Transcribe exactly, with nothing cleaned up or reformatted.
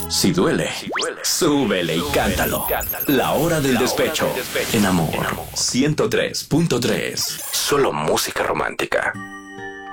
Si duele, súbele y cántalo. La hora del despecho. En Amor ciento tres punto tres. Solo música romántica.